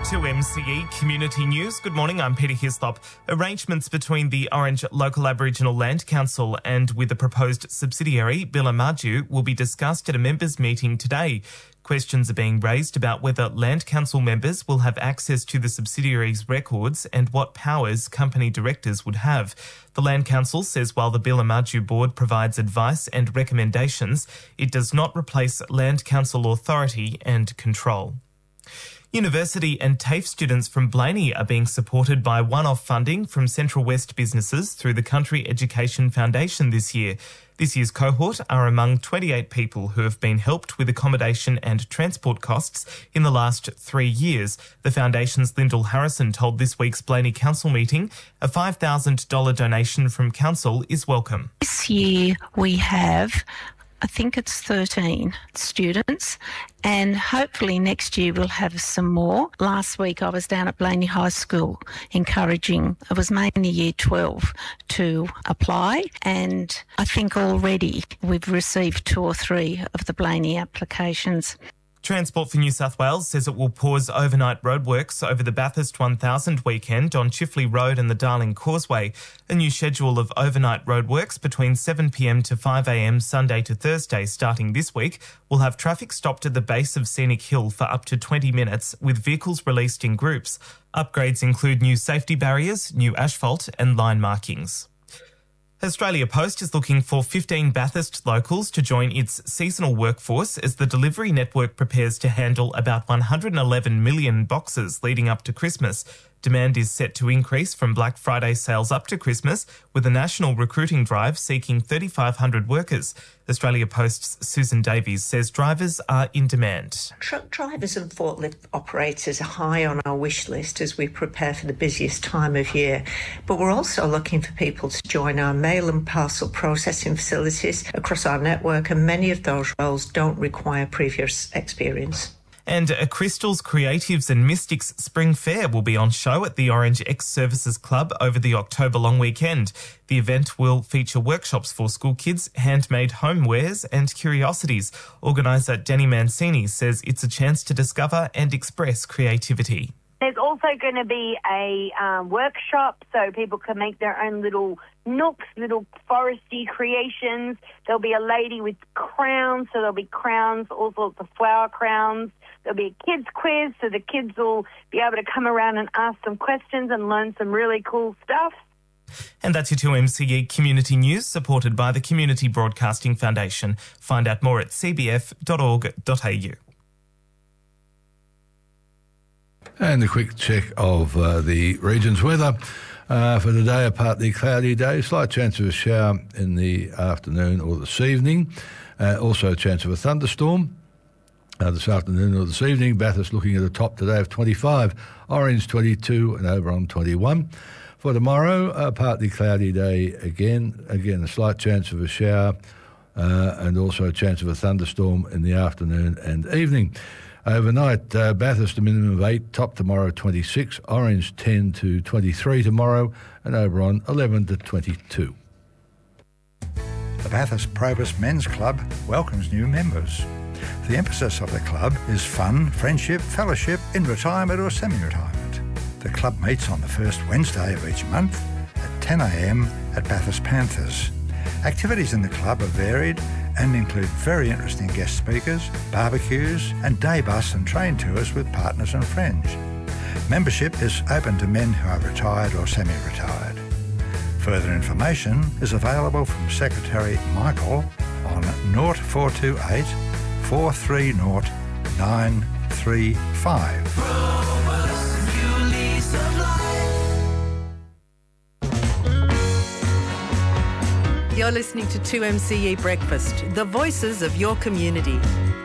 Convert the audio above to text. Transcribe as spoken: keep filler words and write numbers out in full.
To M C E Community News. Good morning, I'm Peter Hislop. Arrangements between the Orange Local Aboriginal Land Council and with the proposed subsidiary, Billimaju, will be discussed at a members' meeting today. Questions are being raised about whether Land Council members will have access to the subsidiary's records and what powers company directors would have. The Land Council says while the Billimaju board provides advice and recommendations, it does not replace Land Council authority and control. University and TAFE students from Blaney are being supported by one-off funding from Central West businesses through the Country Education Foundation this year. This year's cohort are among twenty-eight people who have been helped with accommodation and transport costs in the last three years. The Foundation's Lyndall Harrison told this week's Blaney Council meeting a five thousand dollars donation from Council is welcome. This year we have, I think it's thirteen students, and hopefully next year we'll have some more. Last week I was down at Blaney High School encouraging, it was mainly year twelve, to apply, and I think already we've received two or three of the Blaney applications. Transport for New South Wales says it will pause overnight roadworks over the Bathurst one thousand weekend on Chifley Road and the Darling Causeway. A new schedule of overnight roadworks between seven p m to five a m Sunday to Thursday starting this week will have traffic stopped at the base of Scenic Hill for up to twenty minutes with vehicles released in groups. Upgrades include new safety barriers, new asphalt and line markings. Australia Post is looking for fifteen Bathurst locals to join its seasonal workforce as the delivery network prepares to handle about one hundred eleven million boxes leading up to Christmas. Demand is set to increase from Black Friday sales up to Christmas, with a national recruiting drive seeking thirty-five hundred workers. Australia Post's Susan Davies says drivers are in demand. Truck drivers and forklift operators are high on our wish list as we prepare for the busiest time of year. But we're also looking for people to join our mail and parcel processing facilities across our network, and many of those roles don't require previous experience. And a Crystals, Creatives and Mystics Spring Fair will be on show at the Orange Ex-Services Club over the October long weekend. The event will feature workshops for school kids, handmade homewares and curiosities. Organiser Danny Mancini says it's a chance to discover and express creativity. There's also going to be a um, workshop so people can make their own little nooks, little foresty creations. There'll be a lady with crowns, so there'll be crowns, all sorts of flower crowns. There'll be a kids quiz, so the kids will be able to come around and ask some questions and learn some really cool stuff. And that's your two M C E Community News, supported by the Community Broadcasting Foundation. Find out more at c b f dot org dot a u. And a quick check of uh, the region's weather. Uh, for today, a partly cloudy day, slight chance of a shower in the afternoon or this evening. Uh, also a chance of a thunderstorm uh, this afternoon or this evening. Bathurst looking at a top today of twenty-five, Orange twenty-two and Oberon twenty-one. For tomorrow, a partly cloudy day again. Again, a slight chance of a shower uh, and also a chance of a thunderstorm in the afternoon and evening. Overnight, uh, Bathurst a minimum of eight, top tomorrow twenty-six, Orange ten to twenty-three tomorrow, and Oberon eleven to twenty-two. The Bathurst Probus Men's Club welcomes new members. The emphasis of the club is fun, friendship, fellowship in retirement or semi-retirement. The club meets on the first Wednesday of each month at ten a m at Bathurst Panthers. Activities in the club are varied and include very interesting guest speakers, barbecues and day bus and train tours with partners and friends. Membership is open to men who are retired or semi-retired. Further information is available from Secretary Michael on zero four two eight, four three zero, nine three five. You're listening to two M C E Breakfast, the voices of your community.